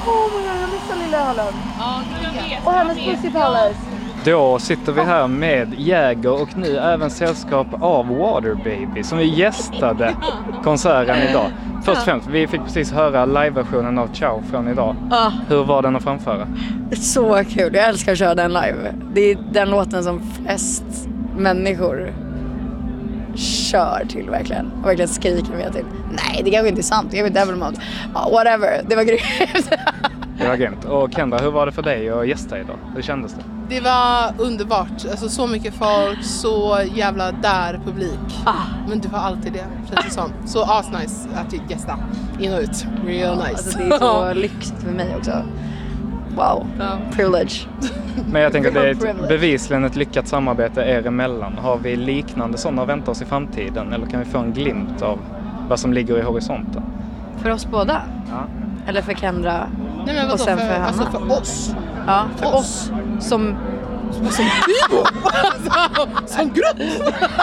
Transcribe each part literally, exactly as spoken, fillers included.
Oh my god, jag missar lilla hallen. Ja, jag vet. Och hennes Pussy Palace. Då sitter vi här med Jäger och nu även sällskap av Waterbaby som vi gästade konserten idag. Först och främst, vi fick precis höra live-versionen av Ciao från idag. Ja. Hur var den att framföra? Så kul, jag älskar att köra den live. Det är den låten som flest människor kör till verkligen. Och verkligen skriker med till. Nej, det kanske inte är sant, det är inte Devil Mode. Ja, whatever, det var grymt. Det var grymt. Och Kendra, hur var det för dig att gästa idag? Hur kändes det? Det var underbart. Alltså så mycket folk, så jävla där publik. Ah. Men det var alltid det, känns det som. Så asnice att gästa. In och ut. Real nice. Alltså, det är så lyxigt för mig också. Wow, Ja. privilege. Men jag tänker att det är ett, bevisligen ett lyckat samarbete er emellan. Har vi liknande sådana att vänta oss i framtiden? Eller kan vi få en glimt av vad som ligger i horisonten? För oss båda? Ja. Eller för Kendra? Nej, men vadå, Och sen för, för Hanna. alltså för oss. Ja, för Oss. oss. Som... Som alltså, som grupp.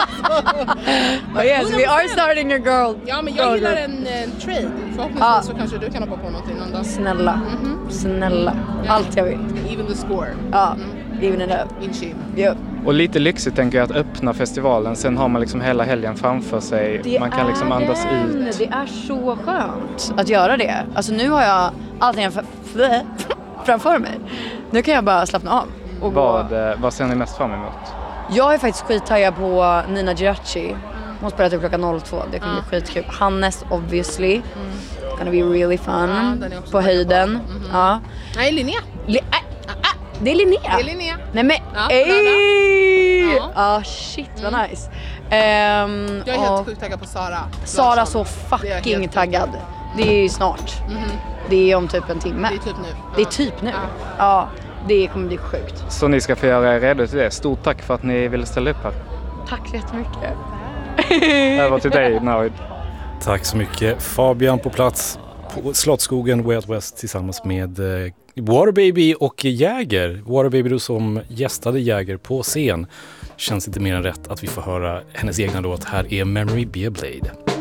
Oh yes, we are starting a girl. Ja, men jag gillar en, en trade. Förhoppningsvis Ah. så kanske du kan hoppa på någonting någon dag. Snälla, snälla. Allt jag vill. Even the score. Ja, even it up. Inchi. Yep. Och lite lyxigt tänker jag att öppna festivalen. Sen har man liksom hela helgen framför sig. Det man kan liksom är andas den. ut. Det är så skönt att göra det. Alltså nu har jag allting f- framför mig. Nu kan jag bara slappna av. Och Vad, gå. eh, vad ser ni mest fram emot? Jag är faktiskt skittaggad på Nina Giraci. Hon spelar typ klockan noll två. Det kommer bli skitkul. Hannes obviously. Gonna be really fun. Ja, den är också på taggad höjden. på. Mhm. Ja. Nej, Linnea. Li- äh, det är Linnea. Det är Linnea. Nej men, Ja, ey! Ja. Ah, shit vad nice. Ehm, Jag är helt och sjukt taggad på Sara. Sara Larsson. så Det är fucking helt- taggad. Det är snart. Det är om typ en timme. Det är typ nu. Det är Ja. typ nu. Ja. Ja, det kommer bli sjukt. Så ni ska få göra er redo till det. Stort tack för att ni ville ställa upp här. Tack så jättemycket. Över till dig, Navid. Tack så mycket. Fabian på plats på Slottsskogen Way Out West tillsammans med eh, Waterbaby och Jäger. Waterbaby då som gästade Jäger på scen. Känns inte mer än rätt att vi får höra hennes egna låt. Här är Memory Be a Blade.